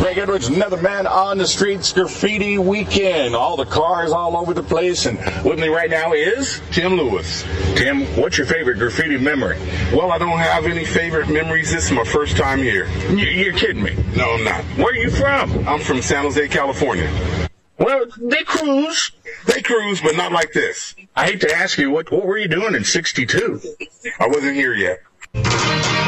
Craig Edwards, another man on the streets, graffiti weekend. All the cars all over the place, and with me right now is Tim Lewis. Tim, what's your favorite graffiti memory? Well, I don't have any favorite memories. This is my first time here. You're kidding me. No, I'm not. Where are you from? I'm from San Jose, California. Well, they cruise. They cruise, but not like this. I hate to ask you, what were you doing in '62? I wasn't here yet.